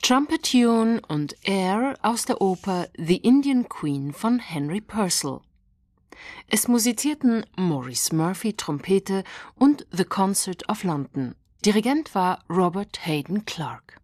Trumpet Tune und Air aus der Oper The Indian Queen von Henry Purcell. Es musizierten Maurice Murphy Trompete und The Concert of London. Dirigent war Robert Hayden Clark.